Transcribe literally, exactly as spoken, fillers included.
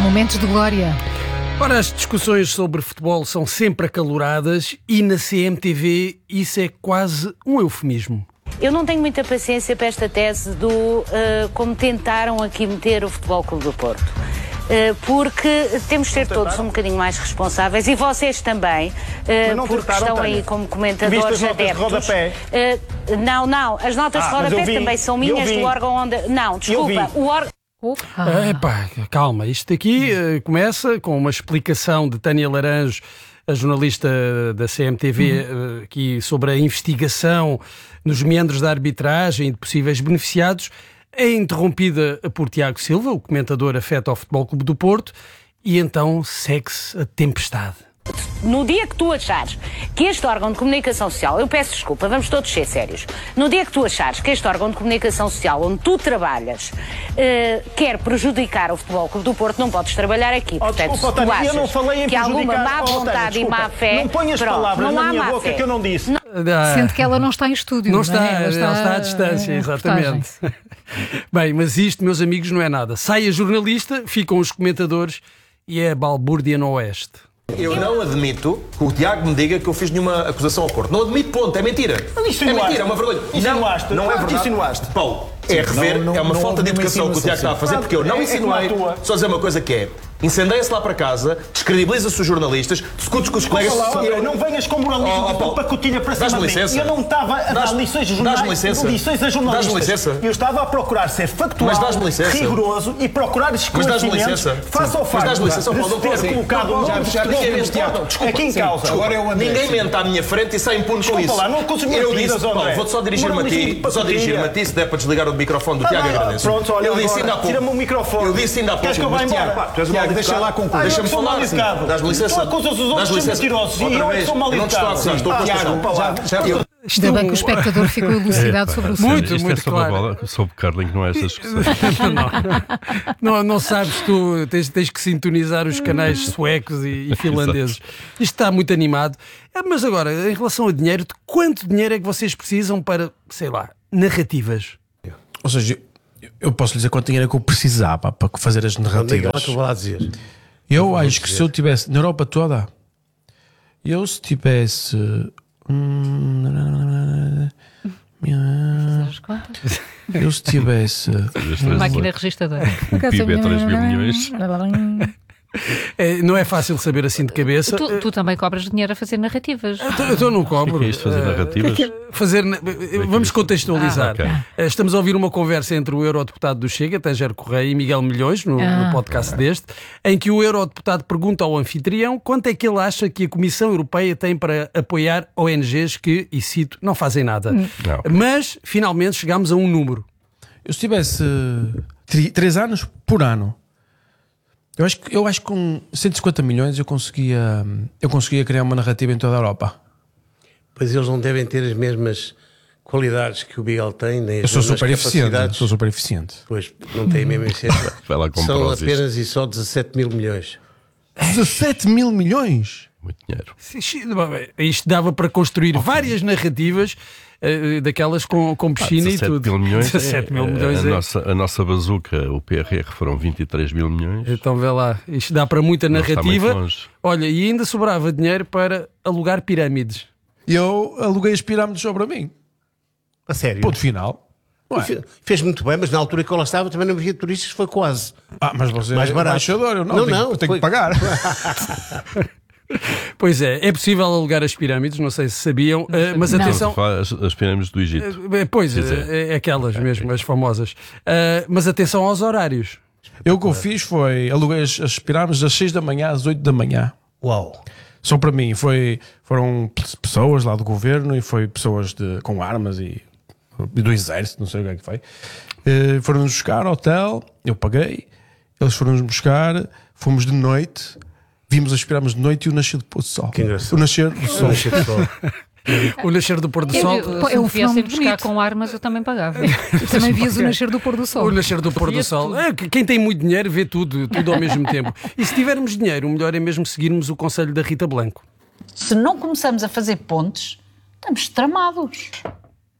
Momentos de glória. Ora, as discussões sobre futebol são sempre acaloradas e na C M T V isso é quase um eufemismo. Eu não tenho muita paciência para esta tese do uh, como tentaram aqui meter o Futebol Clube do Porto. Uh, porque temos de ser todos um bocadinho mais responsáveis e vocês também, uh, porque estão aí como comentadores adeptos. Uh, não, não, as notas ah, de rodapé também são minhas do órgão onde... Não, desculpa, o órgão... Ah. Epá, calma, isto aqui uh, começa com uma explicação de Tânia Laranjo, a jornalista da C M T V, uhum. uh, aqui sobre a investigação nos meandros da arbitragem e de possíveis beneficiados. É interrompida por Tiago Silva, o comentador afeto ao Futebol Clube do Porto, e então segue-se a tempestade. No dia que tu achares que este órgão de comunicação social, eu peço desculpa, vamos todos ser sérios, no dia que tu achares que este órgão de comunicação social onde tu trabalhas uh, quer prejudicar o Futebol Clube do Porto, não podes trabalhar aqui. Oh, Portanto, desculpa, se tu achas achas eu não falei em que há alguma má oh, vontade Tânia, e má fé, não ponhas pronto, palavras não na há minha má boca fé. que eu não disse. Não. Sendo que ela não está em estúdio. Não está, não é? ela está, ela está à distância, exatamente. Bem, mas isto, meus amigos, não é nada. Sai a jornalista, ficam os comentadores e é a balbúrdia no Oeste. Eu não admito que o Tiago me diga que eu fiz nenhuma acusação ao Porto. Não admito, ponto. É mentira. É mentira, é uma vergonha. Insinuaste. Não, não é verdade. Insinuaste. Paulo, é rever, não, não, é uma não falta de educação que o Tiago está a fazer, porque eu não insinuei. Só dizer uma coisa que é: incendeia-se lá para casa, descredibiliza-se os jornalistas, discutes com os colegas. Eu não venhas com moralismo oh, oh, para cotilha para cima de mim. Eu não estava a dar lições a jornalistas. Lições a jornalistas. Eu estava a procurar ser factual, rigoroso e procurar esclarecimentos face ao facto de ter colocado o nome aqui em causa. Ninguém mente à minha frente e sai impune com isso. Eu disse, Paulo, vou-te só dirigir-me a ti, só dirigir-me a ti, se der para desligar o microfone do Tiago, agradeço. Pronto, olha, tira-me o microfone. Eu disse ainda há pouco. Queres que eu vá embora? Deixa lá concluir. Deixa-me falar. Dás-me licença. Tu acusas os outros de ser mentirosos e eu sou mal educado. Estou a Tiago, Ainda bem que o espectador ficou elucidado sobre o assunto. Muito, Isto muito é sobre claro. a bola, sobre curling, não é estas discussões. não, não, não sabes, tu tens, tens que sintonizar os canais suecos e, e finlandeses. Isto está muito animado. Mas agora, em relação a dinheiro, de quanto dinheiro é que vocês precisam para, sei lá, narrativas? Ou seja, eu posso lhe dizer quanto dinheiro é que eu precisava para fazer as narrativas. Não é que eu vou lá dizer. Eu acho que se eu tivesse, na Europa toda, eu se tivesse... Hum, eu se tivesse... Uma máquina registradora. O P I B é três mil milhões. É, não é fácil saber assim de cabeça. Tu, tu também cobras dinheiro a fazer narrativas. Eu, eu não cobro. O que é isto, fazer narrativas? Fazer, vamos contextualizar. Ah, okay. Estamos a ouvir uma conversa entre o eurodeputado do Chega, Tanger Correia, e Miguel Milhões, no, ah. no podcast deste, em que o eurodeputado pergunta ao anfitrião quanto é que ele acha que a Comissão Europeia tem para apoiar O N Gs que, e cito, não fazem nada. Não. Mas, finalmente, chegámos a um número. Eu se tivesse três anos por ano, Eu acho, que, eu acho que com cento e cinquenta milhões eu conseguia, eu conseguia criar uma narrativa em toda a Europa. Pois eles não devem ter as mesmas qualidades que o Miguel tem, nem as eu sou mesmas super eficiente, capacidades. sou super eficiente. Pois, não tem a mesma eficiência. São apenas isto. E só dezassete mil milhões. dezassete mil milhões? Muito dinheiro. Isto dava para construir okay. várias narrativas uh, daquelas com, com piscina ah, e tudo. Mil milhões dezassete mil milhões a, é. nossa, a nossa bazuca, o P R R, foram vinte e três mil milhões. Então vê lá, isto dá para muita narrativa. Olha, e ainda sobrava dinheiro para alugar pirâmides. Eu aluguei as pirâmides só para mim. A sério? Ponto final. Ué. Fez muito bem, mas na altura que eu lá estava também não havia turistas, foi quase. Ah, mas você mais é barato. embaixador, eu não, não, tenho, não, eu tenho foi... que pagar. Pois é, é possível alugar as pirâmides, não sei se sabiam, uh, mas não. atenção... As, as pirâmides do Egito. Uh, pois, é, é aquelas mesmo, as famosas. Uh, mas atenção aos horários. Eu o que eu fiz foi, aluguei as, as pirâmides das seis da manhã às oito da manhã. Uau! Só para mim, foi, foram pessoas lá do governo e foi pessoas de, com armas e, e do exército, não sei o que é que foi. Uh, foram-nos buscar ao hotel, eu paguei, eles foram-nos buscar, fomos de noite, vimos as pirâmides de noite e o nascer do pôr do sol. Que engraçado. O nascer do sol. O nascer do sol. O nascer do pôr do sol. Eu, eu, se eu viessem buscar com armas, eu também pagava. Tu também vias o nascer do pôr do sol. O nascer do pôr do sol. É, quem tem muito dinheiro vê tudo, tudo ao mesmo tempo. E se tivermos dinheiro, o melhor é mesmo seguirmos o conselho da Rita Blanco. Se não começamos a fazer pontes, estamos tramados.